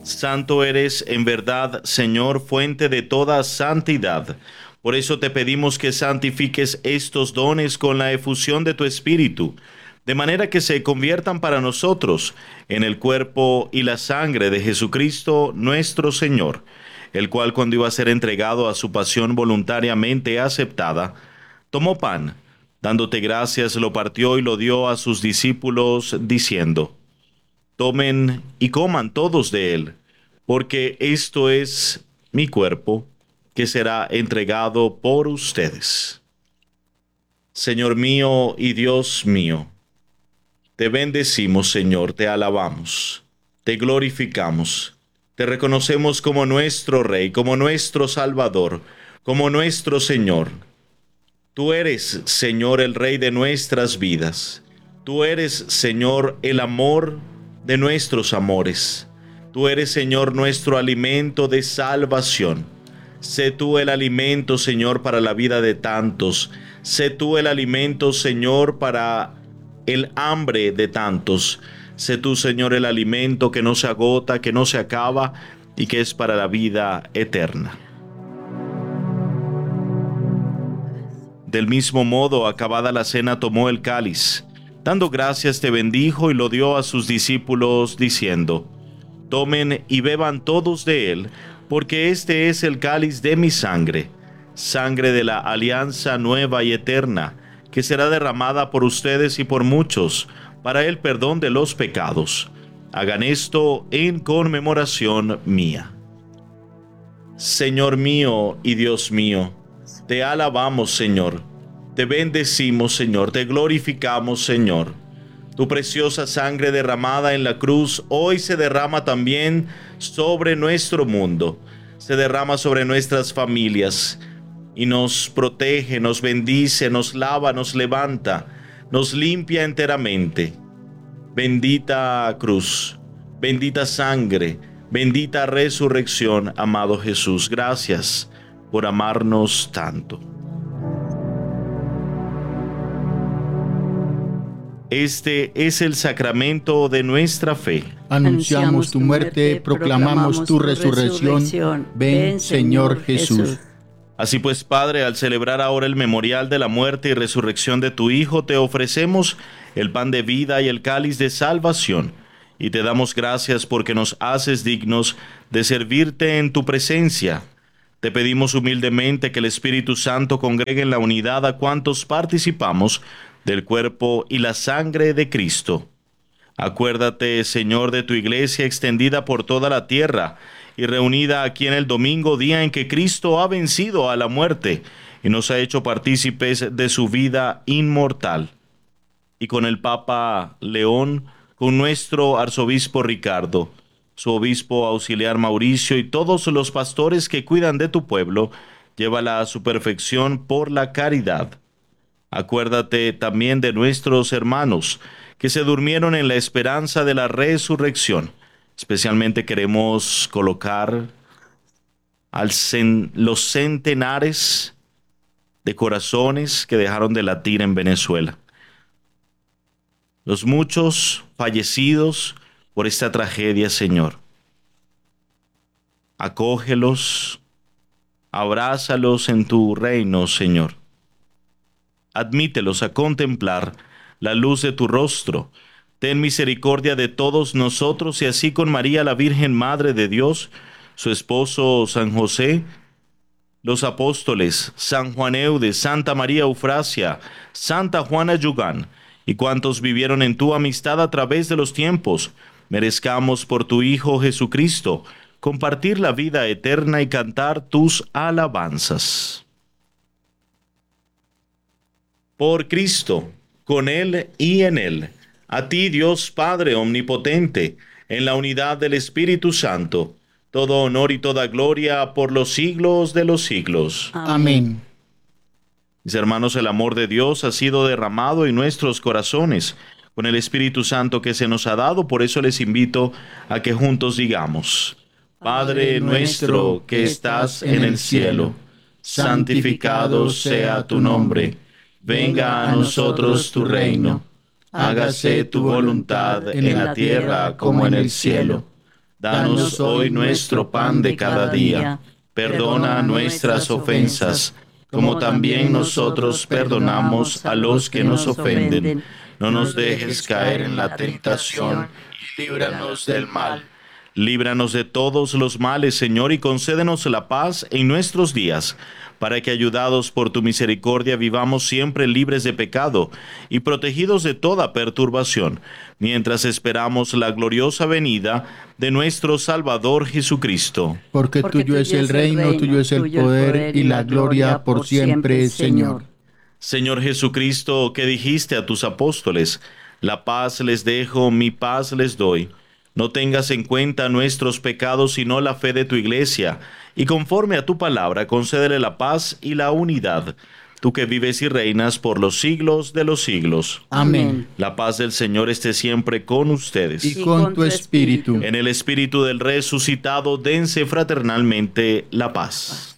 Santo eres en verdad, Señor, fuente de toda santidad. Por eso te pedimos que santifiques estos dones con la efusión de tu Espíritu, de manera que se conviertan para nosotros en el cuerpo y la sangre de Jesucristo nuestro Señor, el cual cuando iba a ser entregado a su pasión voluntariamente aceptada, tomó pan, dándote gracias, lo partió y lo dio a sus discípulos, diciendo: Tomen y coman todos de él, porque esto es mi cuerpo, que será entregado por ustedes. Señor mío y Dios mío, te bendecimos, Señor, te alabamos, te glorificamos, te reconocemos como nuestro Rey, como nuestro Salvador, como nuestro Señor. Tú eres, Señor, el Rey de nuestras vidas. Tú eres, Señor, el amor de nuestros amores. Tú eres, Señor, nuestro alimento de salvación. Sé tú el alimento, Señor, para la vida de tantos. Sé tú el alimento, Señor, para el hambre de tantos. Sé tú, Señor, el alimento que no se agota, que no se acaba y que es para la vida eterna. Del mismo modo, acabada la cena, tomó el cáliz. Dando gracias, te bendijo y lo dio a sus discípulos, diciendo: Tomen y beban todos de él, porque este es el cáliz de mi sangre, sangre de la alianza nueva y eterna, que será derramada por ustedes y por muchos, para el perdón de los pecados. Hagan esto en conmemoración mía. Señor mío y Dios mío, te alabamos, Señor, te bendecimos, Señor, te glorificamos, Señor. Tu preciosa sangre derramada en la cruz hoy se derrama también sobre nuestro mundo, se derrama sobre nuestras familias y nos protege, nos bendice, nos lava, nos levanta, nos limpia enteramente. Bendita cruz, bendita sangre, bendita resurrección, amado Jesús. Gracias por amarnos tanto. Este es el sacramento de nuestra fe. Anunciamos tu muerte, proclamamos tu resurrección. Ven, Señor Jesús. Así pues, Padre, al celebrar ahora el memorial de la muerte y resurrección de tu Hijo, te ofrecemos el pan de vida y el cáliz de salvación, y te damos gracias porque nos haces dignos de servirte en tu presencia. Te pedimos humildemente que el Espíritu Santo congregue en la unidad a cuantos participamos del cuerpo y la sangre de Cristo. Acuérdate, Señor, de tu iglesia extendida por toda la tierra y reunida aquí en el domingo, día en que Cristo ha vencido a la muerte y nos ha hecho partícipes de su vida inmortal. Y con el Papa León, con nuestro arzobispo Ricardo, su obispo auxiliar Mauricio y todos los pastores que cuidan de tu pueblo, llévala a su perfección por la caridad. Acuérdate también de nuestros hermanos que se durmieron en la esperanza de la resurrección. Especialmente queremos colocar los centenares de corazones que dejaron de latir en Venezuela. Los muchos fallecidos por esta tragedia, Señor. Acógelos, abrázalos en tu reino, Señor. Admítelos a contemplar la luz de tu rostro. Ten misericordia de todos nosotros y así con María, la Virgen Madre de Dios, su esposo San José, los apóstoles, San Juan Eudes, Santa María Eufrasia, Santa Juana Yugán, y cuantos vivieron en tu amistad a través de los tiempos, merezcamos por tu Hijo Jesucristo compartir la vida eterna y cantar tus alabanzas. Por Cristo, con Él y en Él, a ti, Dios Padre omnipotente, en la unidad del Espíritu Santo, todo honor y toda gloria por los siglos de los siglos. Amén. Mis hermanos, el amor de Dios ha sido derramado en nuestros corazones con el Espíritu Santo que se nos ha dado. Por eso les invito a que juntos digamos: Padre nuestro que estás en el cielo, santificado sea tu nombre. Venga a nosotros tu reino. Hágase tu voluntad en la tierra como en el cielo. Danos hoy nuestro pan de cada día. Perdona nuestras ofensas, como también nosotros perdonamos a los que nos ofenden. No nos dejes caer en la tentación y líbranos del mal. Líbranos de todos los males, Señor, y concédenos la paz en nuestros días, para que, ayudados por tu misericordia, vivamos siempre libres de pecado y protegidos de toda perturbación, mientras esperamos la gloriosa venida de nuestro Salvador Jesucristo. Porque tuyo es el reino, tuyo es el poder y la gloria por siempre, Señor. Señor Jesucristo, que dijiste a tus apóstoles: la paz les dejo, mi paz les doy. No tengas en cuenta nuestros pecados, sino la fe de tu Iglesia, y conforme a tu palabra, concédele la paz y la unidad. Tú que vives y reinas por los siglos de los siglos. Amén. La paz del Señor esté siempre con ustedes. Y con tu espíritu. En el espíritu del resucitado, dense fraternalmente la paz.